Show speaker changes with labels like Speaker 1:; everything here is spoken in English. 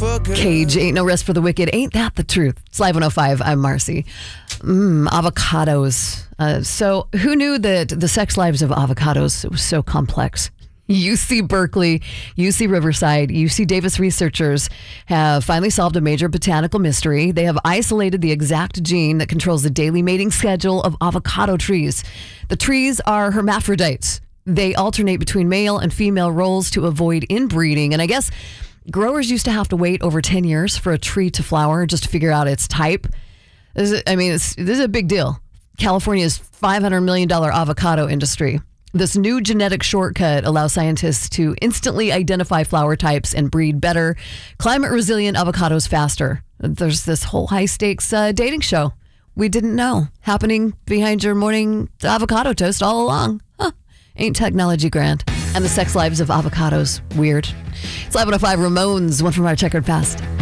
Speaker 1: for good.
Speaker 2: Cage, ain't no rest for the wicked. Ain't that the truth? It's Live 105. I'm Marcy. Avocados. So who knew that the sex lives of avocados was so complex? UC Berkeley, UC Riverside, UC Davis researchers have finally solved a major botanical mystery. They have isolated the exact gene that controls the daily mating schedule of avocado trees. The trees are hermaphrodites. They alternate between male and female roles to avoid inbreeding. And I guess growers used to have to wait over 10 years for a tree to flower just to figure out its type. This is a big deal. California's $500 million avocado industry. This new genetic shortcut allows scientists to instantly identify flower types and breed better, climate-resilient avocados faster. There's this whole high-stakes dating show we didn't know happening behind your morning avocado toast all along. Ain't technology grand? And the sex lives of avocados weird? It's 11:05. Ramones, one from our checkered past.